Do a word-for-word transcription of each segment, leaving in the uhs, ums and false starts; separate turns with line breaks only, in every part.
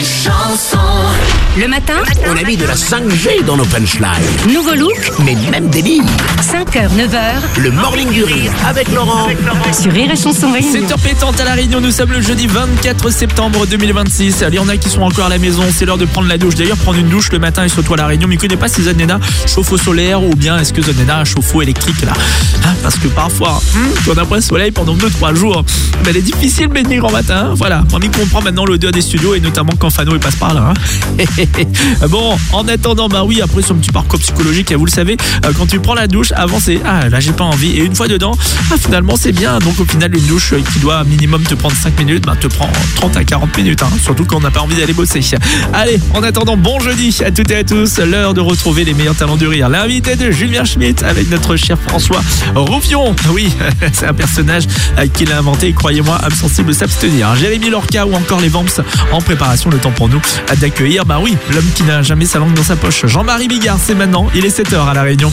chansons.
Le matin,
On a mis de la cinq G dans nos punchlines.
nouveau look,
Mais même des livres.
cinq heures, neuf heures,
Le morning du rire avec Laurent.
sur Rire et Chanson Réunion.
sept heures pétante à La Réunion, nous sommes le jeudi vingt-quatre septembre deux mille vingt-six. Il y en a qui sont encore à la maison, c'est l'heure de prendre la douche. D'ailleurs, prendre une douche le matin et surtout à La Réunion, mais je ne connais pas si Zonena chauffe au solaire ou bien est-ce que Zonena chauffe au électrique là. Hein, parce que parfois, hum, quand on a pas le soleil pendant deux trois jours, ben, elle est difficile de venir en matin. Voilà, on y comprend maintenant l'odeur des studios et notamment quand Fano il passe par là. Hein. Bon, en attendant, bah oui, après son petit parcours psychologique, vous le savez, quand tu prends la douche, avant c'est ah là j'ai pas envie, et une fois dedans, ah finalement c'est bien. Donc au final, une douche qui doit minimum te prendre cinq minutes, bah te prend trente à quarante minutes, hein, surtout quand on n'a pas envie d'aller bosser. Allez, en attendant, bon jeudi à toutes et à tous, l'heure de retrouver les meilleurs talents du rire. L'invité de Julien Schmitt avec notre cher François Rouvion. Oui, c'est un personnage qu'il a inventé et croyez-moi, âme sensible s'abstenir. Jérémy Lorca ou encore les Vamps en préparation, le temps pour nous d'accueillir, bah oui, l'homme qui n'a jamais sa langue dans sa poche. Jean-Marie Bigard, c'est maintenant, il est sept heures à La Réunion.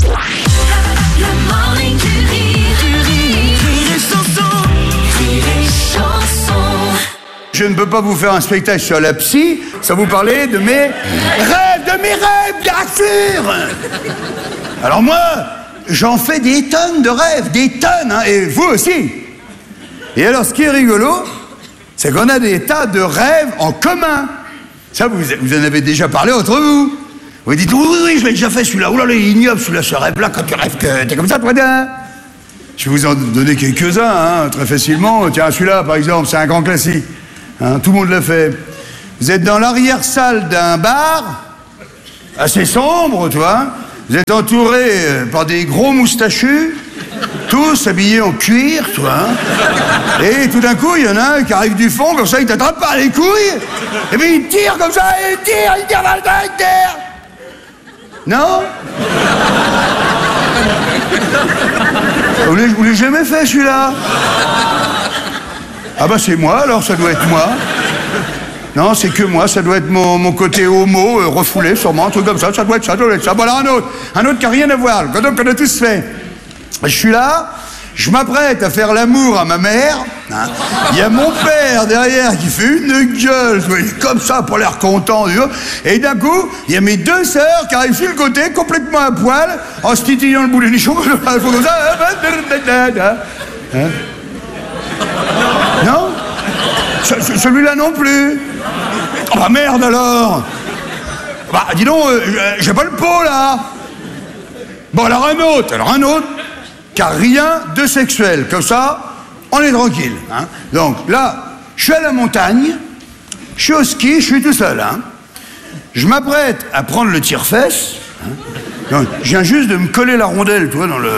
Le morning du rire, du rire, rire et chanson, rire et chanson.
Je ne peux pas vous faire un spectacle sur la psy, ça vous parlait de mes rêves, de mes rêves, bien sûr. Alors moi, j'en fais des tonnes de rêves, des tonnes, hein, et vous aussi. Et alors, ce qui est rigolo, c'est qu'on a des tas de rêves en commun. Ça, vous, vous en avez déjà parlé entre vous. Vous dites, oui, oui, oui, je l'ai déjà fait, celui-là. Oula, il est ignoble, celui-là, ce rêve-là, quand tu rêves que t'es comme ça, toi, d'un. Je vais vous en donner quelques-uns, hein, très facilement. Tiens, celui-là, par exemple, c'est un grand classique. Hein, tout le monde l'a fait. Vous êtes dans l'arrière-salle d'un bar, assez sombre, tu vois. Vous êtes entouré par des gros moustachus, tous habillés en cuir, tu vois. Et tout d'un coup, il y en a un qui arrive du fond, comme ça, il t'attrape par les couilles, et puis il tire comme ça, il tire, il tire, il tire, il tire. Non? Vous l'avez, vous l'avez jamais fait, celui-là? Ah bah c'est moi, alors ça doit être moi. Non, c'est que moi, ça doit être mon, mon côté homo, euh, refoulé, sûrement, un truc comme ça, ça doit être ça, ça doit être ça. Voilà un autre, un autre qui n'a rien à voir, le condom qu'on a tous fait. Je suis là, je m'apprête à faire l'amour à ma mère, hein. Il y a mon père derrière qui fait une gueule, comme ça, pour l'air content, et d'un coup, il y a mes deux sœurs qui arrivent sur le côté, complètement à poil, en se titillant le bout des nichons, comme ça. Hein? Non? Ce- Celui-là non plus. Oh bah merde alors. Bah dis donc, euh, j'ai pas le pot là. Bon alors un autre, alors un autre, car rien de sexuel. Comme ça, on est tranquille. Hein. Donc là, je suis à la montagne, je suis au ski, je suis tout seul. Hein. Je m'apprête à prendre le tire-fesse. Hein. Donc, je viens juste de me coller la rondelle, tu vois, dans le...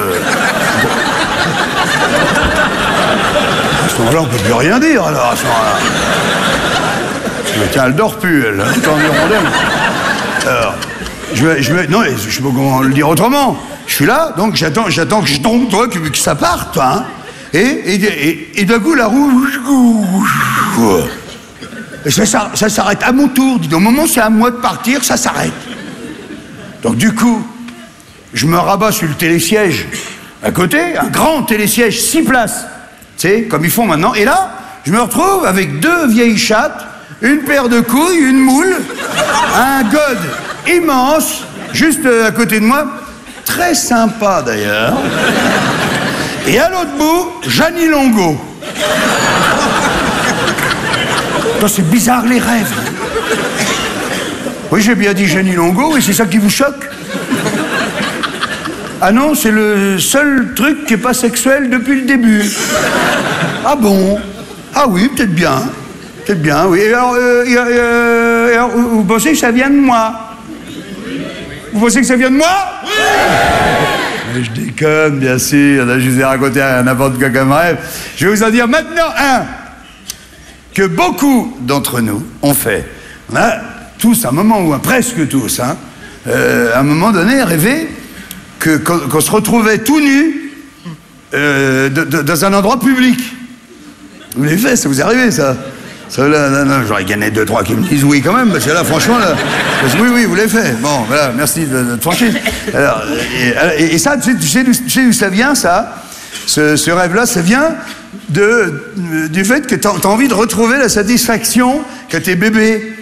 À ce moment-là, on peut plus rien dire, alors, à ce moment-là. Tiens, elle dort plus, elle. Attends, alors, je vais, je vais, non, je sais pas comment le dire autrement. Je suis là, donc j'attends, j'attends que je tombe, toi, que, que ça parte, toi, hein. Et, et, et, et d'un coup, la roue... Et ça, ça, ça s'arrête à mon tour. Au moment où c'est à moi de partir, ça s'arrête. Donc du coup, je me rabats sur le télésiège à côté, un grand télésiège, six places, tu sais, comme ils font maintenant. Et là, je me retrouve avec deux vieilles chattes, une paire de couilles, une moule, un god immense, juste à côté de moi, très sympa d'ailleurs. Et à l'autre bout, Jeannie Longo. C'est bizarre les rêves. Oui, j'ai bien dit Jeannie Longo, et c'est ça qui vous choque? Ah non, c'est le seul truc qui n'est pas sexuel depuis le début. Ah bon? Ah oui, peut-être bien. Peut-être bien, oui. Et alors, euh, euh, alors, vous pensez que ça vient de moi? Vous pensez que ça vient de moi? Oui. Je déconne, bien sûr. Là, je vous ai raconté n'importe quoi comme rêve. Je vais vous en dire maintenant un que beaucoup d'entre nous ont fait. On a tous, à un moment ou presque tous, hein, euh, à un moment donné, rêvé que, qu'on, qu'on se retrouvait tout nu euh, de, de, dans un endroit public. Vous l'avez fait, ça vous est arrivé, ça? Ça, là, là, là, j'aurais gagné deux, trois qui me disent oui quand même, parce que là, franchement, là, oui, oui, vous l'avez fait. Bon, voilà, merci de, de te franchir. Alors, et, et, et ça, tu sais, tu sais, tu sais d'où ça vient, ça? Ce, ce rêve-là, ça vient de, du fait que tu as envie de retrouver la satisfaction que tes bébés.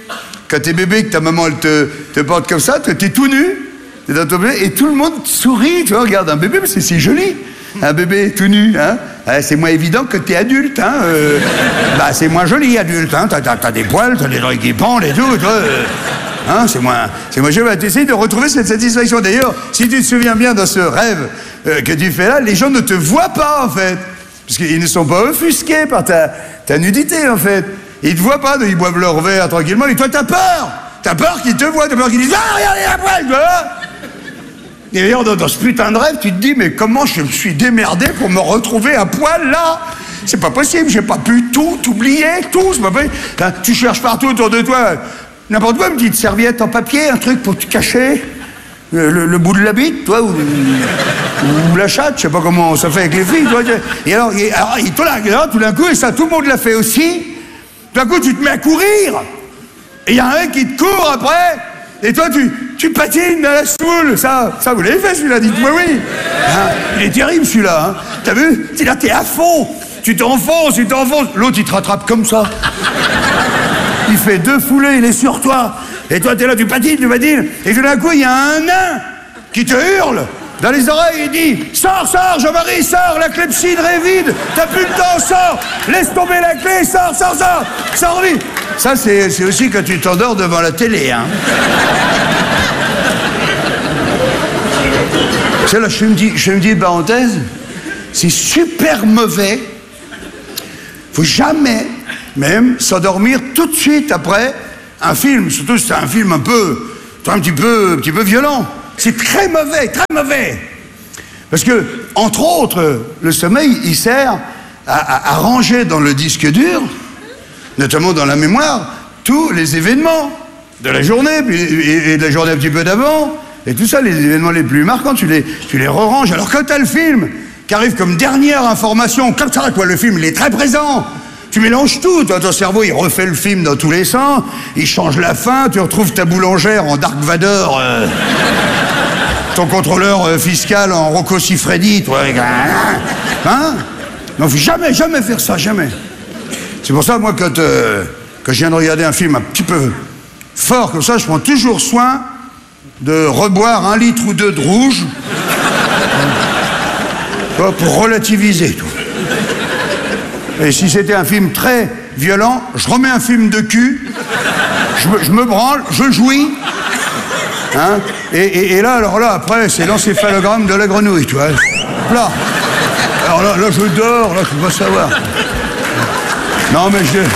quand t'es bébé, que ta maman, elle te, te porte comme ça, toi, t'es tout nu, t'es dans ton bébé, et tout le monde sourit, tu vois, regarde un bébé, parce que c'est joli. Un bébé tout nu, hein. Ah, c'est moins évident que t'es adulte, hein. Euh, bah, c'est moins joli, adulte, hein. T'as, t'as, t'as des poils, t'as des dents qui pendent et tout, tu vois. Euh, hein, c'est moins... C'est moins joli. T'essayes de retrouver cette satisfaction. D'ailleurs, si tu te souviens bien de ce rêve euh, que tu fais là, les gens ne te voient pas, en fait. Parce qu'ils ne sont pas offusqués par ta, ta nudité, en fait. Ils te voient pas, ils boivent leur verre tranquillement, et toi, t'as peur. T'as peur qu'ils te voient, t'as peur qu'ils disent « Ah, regardez la poêle, tu vois !» Et d'ailleurs, dans, dans ce putain de rêve, tu te dis, mais comment je me suis démerdé pour me retrouver à poil là? C'est pas possible, j'ai pas pu tout oublier, tout, c'est pas possible. Hein, tu cherches partout autour de toi, n'importe quoi, une petite serviette en papier, un truc pour te cacher, le, le, le bout de la bite, toi, ou, ou la chatte, je sais pas comment ça fait avec les filles, toi. Et alors, et, alors, et, toi, là, tout d'un coup, et ça, tout le monde l'a fait aussi, tout d'un coup, tu te mets à courir, et il y a un mec qui te court après, et toi, tu, tu patines dans la semoule. Ça, ça vous l'avez fait, celui-là, dites-moi oui. Hein, il est terrible, celui-là. Hein. T'as vu? C'est là, t'es à fond. Tu t'enfonces, tu t'enfonces. L'autre, il te rattrape comme ça. Il fait deux foulées, il est sur toi. Et toi, t'es là, tu patines, tu patines. Et tout d'un coup, il y a un nain qui te hurle dans les oreilles et dit « Sors, sors, Jean-Marie, sors, la clepsydre est vide. T'as plus le temps, sors. Laisse tomber la clé, sors, sors, sors. Sors vite. » Ça, c'est, c'est aussi quand tu t'endors devant la télé, hein. C'est là, je me dis, je me dis, parenthèse, c'est super mauvais. Faut jamais, même, s'endormir tout de suite après un film, surtout si c'est un film un peu, un petit peu, un petit peu violent. C'est très mauvais, très mauvais. Parce que, entre autres, le sommeil, il sert à, à, à ranger dans le disque dur, notamment dans la mémoire, tous les événements de la journée, puis, et, et de la journée un petit peu d'avant, et tout ça, les événements les plus marquants, tu les, tu les re-ranges. Alors quand t'as le film qui arrive comme dernière information, comme ça, toi, le film, il est très présent, tu mélanges tout, toi, ton cerveau, il refait le film dans tous les sens, il change la fin, tu retrouves ta boulangère en Dark Vador, euh, ton contrôleur euh, fiscal en Rocco Siffredi, toi, hein? Non, faut jamais, jamais faire ça, jamais. C'est pour ça, moi, quand, euh, quand je viens de regarder un film un petit peu fort comme ça, je prends toujours soin de reboire un litre ou deux de rouge euh, pour relativiser tout. Et si c'était un film très violent, je remets un film de cul, je me, je me branle, je jouis, hein, et, et, et là, alors là, après, c'est l'encéphalogramme de la grenouille, tu vois. Là. Alors là, là, je dors, là, je peux pas savoir. Non, mais je...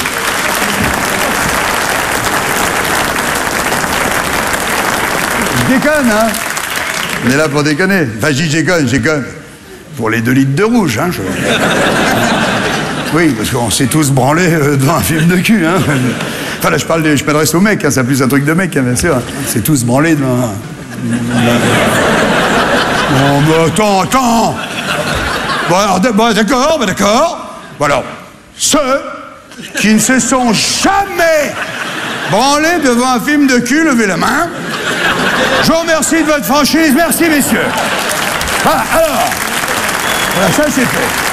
Je déconne, hein. On est là pour déconner. Enfin, je dis déconne, je déconne. Pour les deux litres de rouge, hein. Je... Oui, parce qu'on s'est tous branlés euh, devant un film de cul, hein. Enfin, là, je parle de... je m'adresse aux mecs, hein. C'est plus un truc de mec, hein, bien sûr. On s'est tous branlés devant un... Non, mais attends, attends. Bon, alors, bon, d'accord, bah, d'accord. Bon, alors, ceux qui ne se sont jamais branlés devant un film de cul, levez la main. Je vous remercie de votre franchise. Merci, messieurs. Voilà, alors, voilà, ça, c'est fait.